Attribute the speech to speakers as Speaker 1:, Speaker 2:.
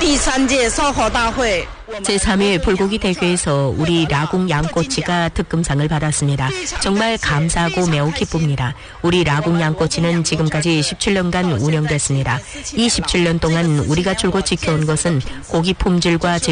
Speaker 1: 제3회 불고기 대회에서 우리 라궁 양꼬치가 특금상을 받았습니다. 정말 감사하고 매우 기쁩니다. 우리 라궁 양꼬치는 지금까지 17년간 운영됐습니다. 이 17년 동안 우리가 줄곧 지켜온 것은 고기 품질과